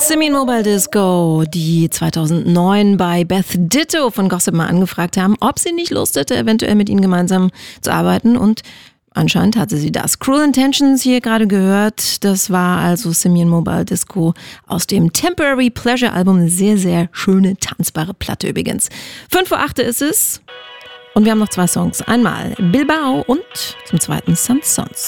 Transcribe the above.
Simian Mobile Disco, die 2009 bei Beth Ditto von Gossip mal angefragt haben, ob sie nicht Lust hätte, eventuell mit ihnen gemeinsam zu arbeiten, und anscheinend hatte sie das. Cruel Intentions hier gerade gehört, das war also Simian Mobile Disco aus dem Temporary Pleasure Album, eine sehr, sehr schöne, tanzbare Platte übrigens. 5:08 ist es und wir haben noch 2 Songs. Einmal Bilbao und zum zweiten Sans Sons.